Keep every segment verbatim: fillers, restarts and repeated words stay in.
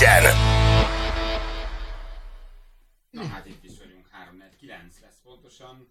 legyen. Na hát itt is vagyunk, három négy kilenc lesz pontosan.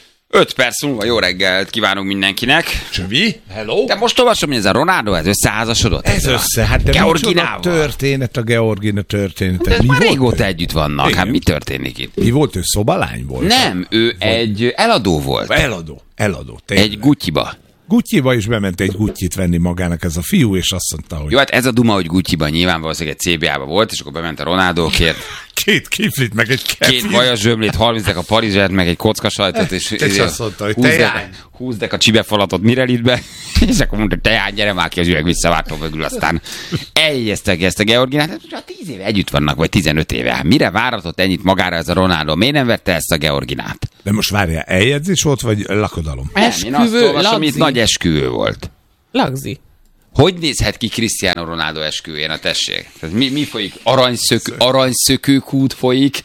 öt perc múlva jó reggelt kívánunk mindenkinek. Csövi, hello. De most olvasom, hogy ez a Ronaldo, ez összeházasodott. Ez össze, hát de Georginával. micsoda történet a Georgina története. De ez Mi már volt régóta ő? együtt vannak. Igen. Hát mi történik itt? Mi volt ő? Szobalány volt? Nem, ő egy eladó volt. Eladó, eladó. Tényleg. Egy Gucci-ba. Gucci-ba is bement egy Gucci-t venni magának ez a fiú, és azt mondta, hogy Jó, hát ez a duma, hogy Gucci-ban nyilván valószínűleg egy cé bé á-ba volt, és akkor bement a Ronaldókért. két kiflit, meg egy kefir. Két vajas zsömlét, harminc a parizsert, meg egy kockasajtot, és, És azt mondta, hogy húzdek- tejány. húzdek a csibefalatot Mirelitbe, és akkor mondta, tejány, gyere már ki az üveg visszavártó mögül, aztán eljegyeztek ezt a Georginát. Hát most tíz éve együtt vannak, vagy tizenöt éve. Hát mire váratott ennyit magára ez a Ronaldo? Miért nem vette ezt a Georginát? De most várjál, eljegyzés volt, vagy lakodalom? Nem, én azt Esküvő, olvasom, itt lagzi. nagy esküvő volt. Lagzi. Hogy nézhet ki Cristiano Ronaldo esküvőjén a tessék? Tehát mi, mi folyik? Aranyszökő, aranyszökőkút folyik.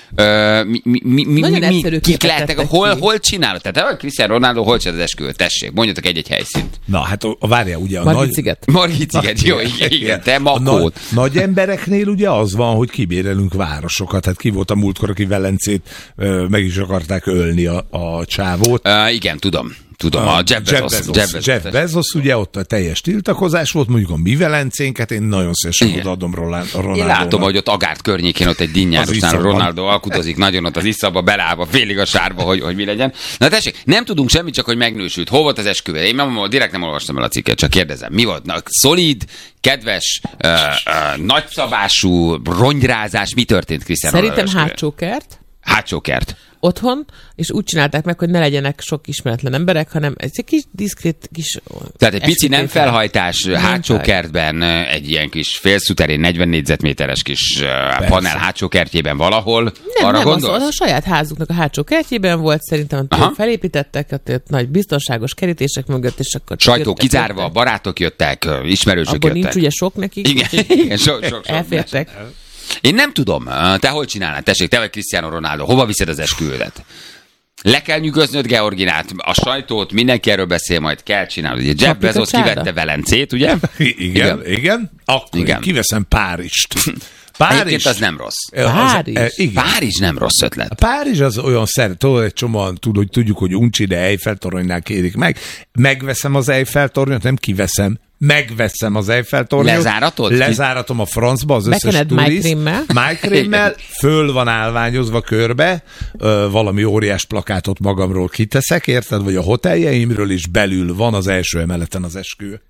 Ö, mi, mi, mi, mi, Nagyon mi, egyszerű kik képet lehetnek? tettek Hol, ki. hol csinálod? Tehát Cristiano Ronaldo hol csinálod az esküvőt? Tessék, mondjatok egy-egy helyszínt. Na, hát a, a várjál, ugye a Margit nagy... sziget. Margit sziget, jó, igen, igen, te A nagy, makót. nagy embereknél ugye az van, hogy kibérelünk városokat. Hát ki volt a múltkor, aki Velencét ö, meg is akarták ölni a, a csávót. Uh, igen, tudom. Tudom, a Jeff Bezos. Jeff Bezos, Jeff Bezos. Jeff Bezos, ugye ott a teljes tiltakozás volt, mondjuk a mi Velencénket, én nagyon szívesen Igen. odaadom Ronaldónak. Én látom, hogy ott Agárt környékén ott egy dinnyárosnál iszapban. Ronaldo alkudozik nagyon ott az iszapba, belállva félig a sárba, hogy, hogy mi legyen. Na tessék, nem tudunk semmit, csak hogy megnősült. Hol volt az esküvő? Én nem, direkt nem olvastam el a cikket, csak kérdezem. Mi volt? Na, szolid, kedves, uh, uh, nagyszabású rongyrázás, mi történt Cristiano Ronaldo Szerintem esküvőn? hátsó kert. Hátsó kert. Otthon, és úgy csinálták meg, hogy ne legyenek sok ismeretlen emberek, hanem ez egy kis diszkrét kis... Tehát egy pici nem eskütétel. felhajtás, Nem hátsó fel. kertben, egy ilyen kis félszuterén, negyven négyzetméteres kis uh, panel hátsó kertjében valahol. Nem, Arra nem, az, gondolsz? az a saját házuknak a hátsó kertjében volt, szerintem Aha. felépítettek, ott, ott nagy biztonságos kerítések mögött, és akkor... Sajtó jöttek, kizárva, jöttek. barátok jöttek, ismerősök Abban jöttek. nincs ugye sok nekik, Igen, úgyhogy igen, sok, sok, sok. elfértek. Én nem tudom, te hol csinálnád? Tessék, te vagy Cristiano Ronaldo, hova viszed az esküvődet? Le kell nyugoznod Georginát, a sajtót, mindenki erről beszél, majd kell csinálni. Ugye Jeff Csapjuk a Bezos csáda? kivette Velencét, ugye? Igen, igen. igen. Akkor Igen. én kiveszem Párizst. Egyébként az nem rossz. Az- Párizs? e, igen. Párizs nem rossz ötlet. Párizs az olyan szeret, tudod, egy csomóan tud, hogy tudjuk, hogy uncsi, de Eiffel-toronynál kérik meg. Megveszem az Eiffel-tornyot, nem kiveszem, megveszem az Eiffel-tornyot. Lezáratod? Lezáratom a francba az összes Bekened turiszt. májkrémmel. Májkrémmel, föl van állványozva körbe, ö, valami óriás plakátot magamról kiteszek, érted? Vagy a hoteljeimről is belül van az első emeleten az esküvő.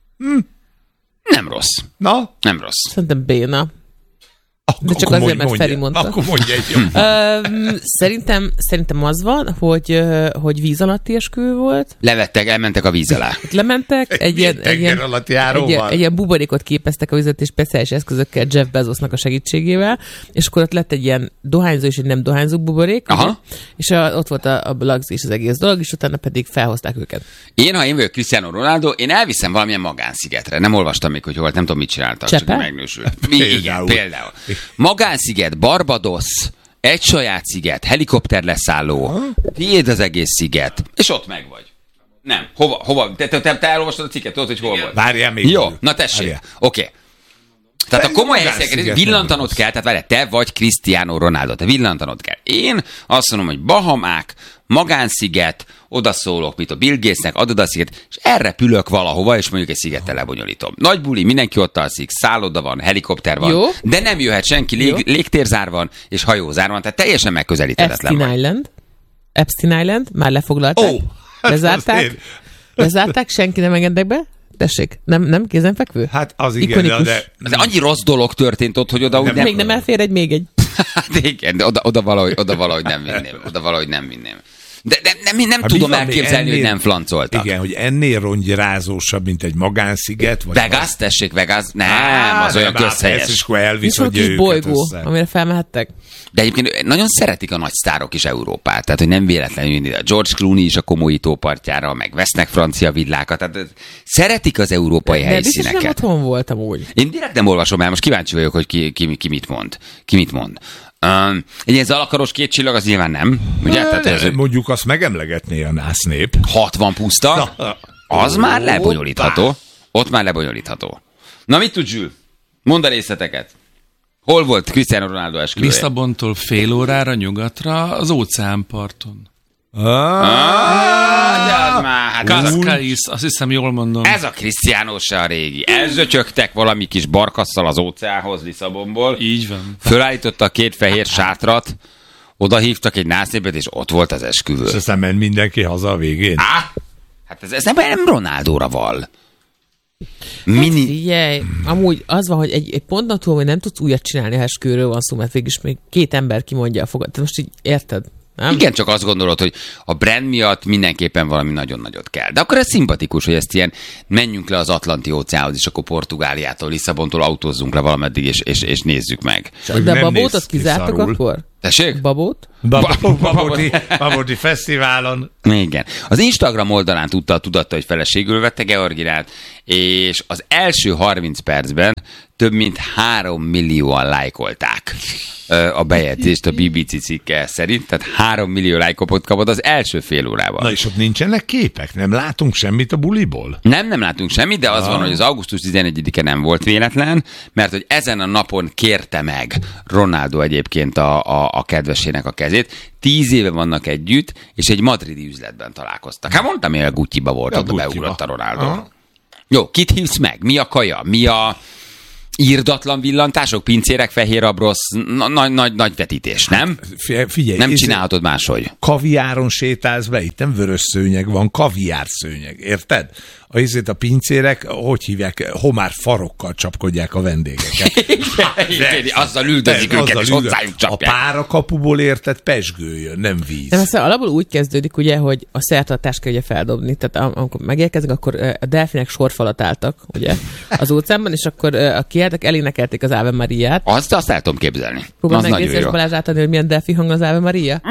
Nem rossz. Na? Nem rossz. Szerintem béna. Akkor, De csak akkor azért, mondj- mert Feri mondja. mondta. Akkor mondja egy jó. Öm, szerintem, szerintem az van, hogy, ö, hogy víz alatti esküvő volt. Levettek, elmentek a víz alá. Ott lementek, egy ilyen, egy tenger ilyen, alatt egy, járóval. ilyen, egy ilyen buborékot képeztek a vizet, és speciális eszközökkel Jeff Bezosnak a segítségével, és akkor ott lett egy ilyen dohányzó és egy nem dohányzó buborék, Aha. ugye? És a, ott volt a, a lagzi és az egész dolog, és utána pedig felhozták őket. Én, ha én vagyok Cristiano Ronaldo, én elviszem valamilyen magánszigetre. Nem olvastam még, hogy hol, nem tudom, mit csináltak, Csepe? csak megnősült. Mi, igen, Például. például. Magánsziget, Barbados, egy saját sziget, helikopter leszálló, tiéd az egész sziget, és ott meg vagy. Nem, hova, hova, te, te, te, te elolvastad a cikket, tudod, hogy hol volt. Várjál még. Jó, elő. na tessék, Várjál. oké. Okay. Tehát a komoly magánsziget helyszíneket nem villantanod rossz. kell, tehát várjál, te vagy Cristiano Ronaldo, te villantanod kell. Én azt mondom, hogy Bahamák, magánsziget, odaszólok, mit a Bill Gatesnek, adod a sziget, és elrepülök valahova, és mondjuk egy szigettel lebonyolítom. Nagy buli, mindenki ott alszik, szálloda van, helikopter van, Jó. de nem jöhet senki, lég, légtérzár van, és hajózár van, tehát teljesen megközelíthetetlen Epstein van. Island. Epstein Island, már lefoglalták. Ó, hát Lezárták. azért. Lezárták, senki nem engednek be. Tessék, nem, nem kézenfekvő? Hát az igen, Ikonikus. de... De annyi rossz dolog történt ott, hogy oda úgy nem... Még nem elfér egy még egy. Hát igen, de oda, oda, valahogy, oda valahogy nem vinném. Oda valahogy nem vinném. De, de nem, nem Hát tudom mi van még elképzelni, hogy ennél- nem flancoltak. Igen, hogy ennél rongyrázósabb, mint egy magánsziget. Vagy Vegas, tessék, Vegas. Nem, Á, az olyan nem, hát közhelyes. Ez is, akkor Nincs elvisz, van hogy kis őket bolygó, össze. amire felmehettek. De egyébként nagyon szeretik a nagy sztárok is Európát, tehát hogy nem véletlenül jönni. A George Clooney is a komoly tópartjára, meg vesznek francia villákat, tehát szeretik az európai De biztos nem helyszíneket. otthon voltam úgy. Én direkt nem olvasom el, most kíváncsi vagyok, hogy ki, ki, ki mit mond. Ki mit mond. Um, egy ilyen zalakaros két csillag, az nyilván nem. Ugye? Tehát ez Mondjuk azt megemlegetné a nász nép. hatvan puszta, az már lebonyolítható. Ott már lebonyolítható. Na mit tud Zsül? Mondd a részleteket. Hol volt Cristiano Ronaldo esküvője? Lisszabontól fél órára nyugatra az óceánparton. Ah, már, hát Cascais, azt hiszem jól mondom. ez a Cristiano se a régi. Elzötyögtek valami kis barkasszal az óceánhoz Lisszabonból. Így van. Fölállította a két fehér sátrat, oda hívtak egy násznépet, és ott volt az esküvő. És aztán ment mindenki haza a végén. Á, hát ez, ez nem, nem Ronaldóra val. Mini... Hát figyelj, amúgy az van, hogy egy, egy ponton túl, hogy nem tudsz újat csinálni, ha esküvőről van szó, mert végülis még két ember kimondja a fogat. Te most így érted? Nem? Igen, csak azt gondolod, hogy a brand miatt mindenképpen valami nagyon nagyot kell. De akkor ez szimpatikus, hogy ezt ilyen menjünk le az Atlanti óceánhoz, és akkor Portugáliától, Lisszabontól autózzunk le valameddig, és, és, és nézzük meg. Hogy De a nem babótot néz ki kizártak szarul. akkor? Tessék? Babót? Baboti, Baboti Fesztiválon. Igen. Az Instagram oldalán tudta a tudatta, hogy feleségül vette Georginát, és az első harminc percben több mint három millióan lájkolták a bejegyzést a bé bé cé cikke szerint, tehát három millió lájkot kapott az első fél órában. Na és ott nincsenek képek? Nem látunk semmit a buliból? Nem, nem látunk semmit, de az Ah. van, hogy az augusztus tizenegyedike nem volt véletlen, mert hogy ezen a napon kérte meg Ronaldo egyébként a, a, a kedvesének a kezét. Tíz éve vannak együtt, és egy madridi üzletben találkoztak. Hát mondtam, hogy a Gucci-ba volt, A oda Gucci-ba. beugrott a Ronaldo. Aha. Jó, kit hívsz meg? Mi a kaja? Mi a írdatlan villantások, pincérek, fehér abrosz, nagy, nagy, nagy vetítés, nem? Figyelj, Nem ez- csinálhatod máshogy. Kaviáron sétálsz be, itt nem vörös szőnyeg van, kaviár szőnyeg, érted? A izét a pincérek, hogy hívják, homár farokkal csapkodják a vendégeket. Igen, azzal üldözik Azzal őket, és üldöz- hozzájuk A csapják. párakapuból érted pezsgő jön, nem víz. Nem, aztán alapból úgy kezdődik, ugye, hogy a szertartást kell ugye feldobni. Tehát am- amikor megérkeznek, akkor ö, a delfinek sorfalat álltak, ugye, az óceánban, és akkor ö, a kiálltak, elénekelték az Ave Mariát. Azt, azt el tudom képzelni. Próbál Az meg nagyon Észes jó. Balázs átadni, hogy milyen delfi hang az Ave Maria.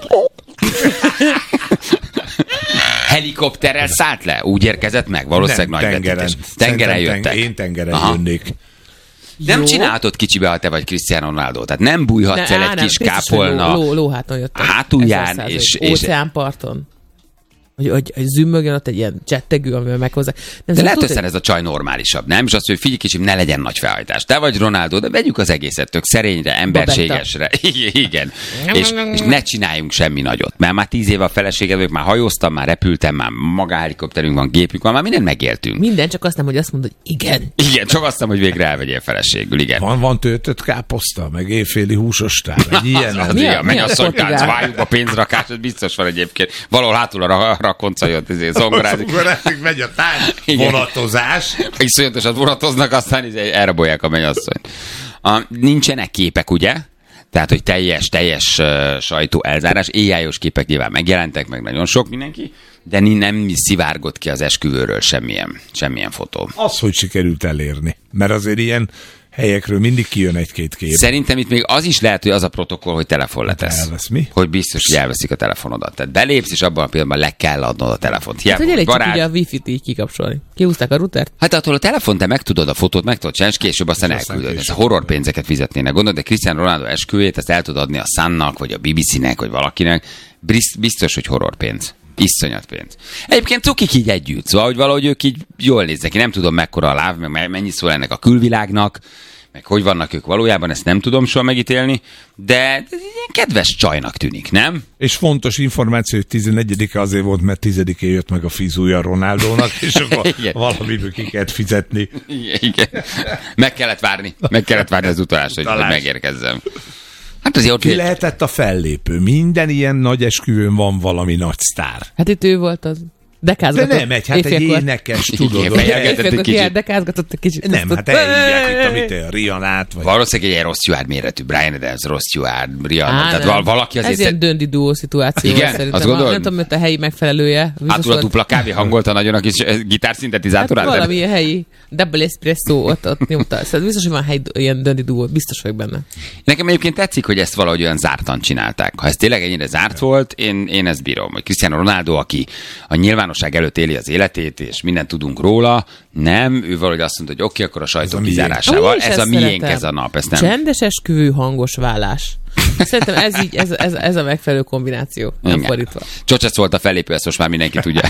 Helikopterrel szállt le? Úgy érkezett meg? Valószínűleg Nem, nagy tengeren. vetítés. Tengeren Szerintem jöttek. Én tengeren Aha. jönnék. Nem Jó. csinálhatod kicsibe, ha te vagy Cristiano Ronaldo. Tehát nem bújhatsz Ne, el á, egy nem, kis biztos, hogy kápolna. Ló, ló, lóháton jöttek. Hátulján, ezer százalék. és- és- Óceánparton. Hogy, hogy, hogy zümmögjön ott egy ilyen csettegő, amivel meghozzák. Nem, De szóval lehet, tudod, hogy ez a csaj normálisabb, nem? És azt, hogy figyelj kicsim, ne legyen nagy felhajtás. Te vagy Ronaldo, de vegyük az egészet tök szerényre, emberségesre. Igen, igen. És, és ne csináljunk semmi nagyot. Mert már tíz éve a feleséged vagyok, már hajóztam, már repültem, már magáhelikopterünk van, gépünk van, már mindent megéltünk. minden, csak azt nem, hogy azt mondod, hogy igen. Igen, csak azt mondom, hogy végre elvegyél feleségül, igen. Van, van töltött káposzta, meg éjféli húsostál, egy ilyen. Az, Mi a- igen, mi menj a a szonytánc, portugál? várjuk a pénzrakás, ez biztos van egyébként. Valahol hátul a ra- rakonca jött, ezért zongorázik. Zongorázik, megy a tánc, Igen. vonatozás. Iszonyatosan vonatoznak, aztán izé elrabolják a mennyasszonyt. A, nincsenek képek, ugye? Tehát, hogy teljes, teljes uh, sajtó elzárás. éjjájos képek nyilván megjelentek, meg nagyon sok mindenki, de ni- nem szivárgott ki az esküvőről semmilyen, semmilyen fotó. Az, hogy sikerült elérni. Mert azért ilyen helyekről mindig kijön egy-két kép. Szerintem itt még az is lehet, hogy az a protokoll, hogy telefon letesz. elvesz mi? Hogy biztos, hogy elveszik a telefonodat. Tehát belépsz, és abban a pillanatban le kell adnod a telefont. Hát, Hiába, hogy hogy elég csak barát. ugye a wifi-t így kikapcsolni. Kihúzták a routert? Hát attól a telefon te meg tudod a fotót, meg tudod csinálni, és később aztán És aztán elküldöd. Ez a később. horror pénzeket fizetnének, gondolod, de Cristiano Ronaldo esküvét, ezt el tudod adni a Sunnak, vagy a bé bé cének, vagy valakinek. Bizt- Biztos, hogy horror pénz. Iszonyat pénz. Egyébként cukik így együtt, szóval, hogy valahogy ők így jól néznek ki. Nem tudom, mekkora a láv, meg mennyi szól ennek a külvilágnak, meg hogy vannak ők valójában, ezt nem tudom soha megítélni, de ez egy ilyen kedves csajnak tűnik, nem? És fontos információ, hogy tizenegyedike azért volt, mert tizedikén jött meg a fizúja Ronaldónak, és akkor Igen. valamiből ki kellett fizetni. Igen, igen. Meg kellett várni. Meg kellett várni az utalást, hogy, hogy Talán. megérkezzem. Hát azért ott Ki lehetett a fellépő? Minden ilyen nagy esküvőn van valami nagy sztár. Hát itt ő volt az. De Dekázgatott. nem egy, hát egy Éjfélkor. énekes, Igen, tudod. fejelgetett hogy- egy Éjfélkor kicsit. kiállt, dekázgatott egy kicsit. Nem, azt hát ott- elhívják itt, amit a Rihanát, vagy... Valószínűleg egy ilyen Ross Stewart méretű, Brian Adams, Ross Stewart, Rihanna, Á, tehát nem. val- valaki azért... Ez ilyen döndi duó szituáció. Igen? Szerintem. Azt gondolod? Nem tudom, hogy a helyi megfelelője. Biztos Hátul a volt- dupla kávé hangolta nagyon a kis eh, Hát gitárszintetizátorát? valami ilyen helyi double espresso ott, ott nyomta. Szóval biztos, hogy van helyi ilyen döndi duó. Biztos vagyok benne. Nekem egyébként tetszik, hogy ezt valahogy olyan zártan csinálták. Ha ez tényleg ennyire zárt volt, én, én ezt bírom. Hogy Cristiano Ronaldo, aki a nyilvánosság előtt éli az életét, és mindent tudunk róla, nem, ő valahogy azt mondta, hogy oké, akkor a sajtó miénk. kizárásával. Amúgy is Ez a ezt miénk szeretem. ez a nap, ezt nem. Csendes esküvő, hangos vállás. Szerintem ez így, ez, ez, ez a megfelelő kombináció. Nem Igen. fordítva. Csocsesz volt a fellépő, ezt most már mindenki tudja.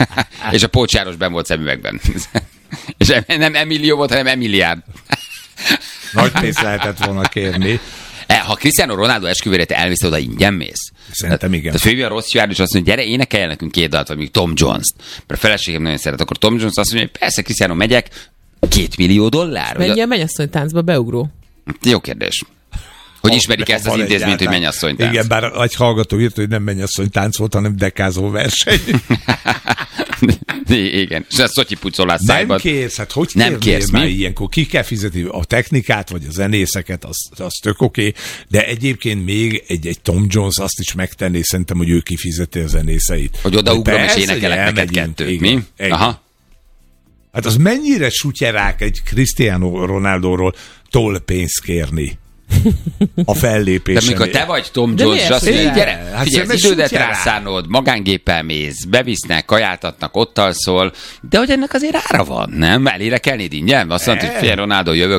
És a Pócs János benn volt szemüvegben. És nem Emilio volt, hanem Emiliárd. Nagy pénzt lehetett volna kérni. E, ha Cristiano Ronaldo esküvőjére te elmész, oda ingyen mész. Szerintem igen. Tehát főleg a rossz jár, és azt mondja, gyere, énekelj nekünk két dalt, vagy még Tom Jones-t. Mert a feleségem nagyon szeret, akkor Tom Jones azt mondja, hogy persze, Cristiano, megyek, két millió dollár. Mennyi a mennyasszony táncba beugró? Jó kérdés. Hogy ismerik ezt az intézményt, hogy mennyasszony tánc. Igen, bár egy hallgató írt, hogy nem mennyasszony tánc volt, hanem dekázó verseny. Igen, és ez szotyipucolás szájban. Nem kérsz, hát hogy nem kérsz, már mi? ilyenkor? Ki kell fizetni a technikát, vagy a zenészeket, az, az tök oké, okay. De egyébként még egy, egy Tom Jones azt is megtenné, szerintem, hogy ő kifizeti a zenészeit. Hogy odaugrom és énekelek neked elmegyünk, kettőt, igen, mi? igen. Aha. Hát az mennyire sutyerák egy Cristiano Ronaldóról toll pénzt kérni a fellépésen. De mikor te vagy Tom De Jones, és azt mondja, hogy gyere, Hát figyelj, az szerintem idődet sutyerák. rászánod, magángéppel mész, bevisznek, kajáltatnak, ott alszol, de hogy ennek azért ára van, nem? Elérekelnéd ingyen? Azt mondod, hogy fél Ronaldo, jövök,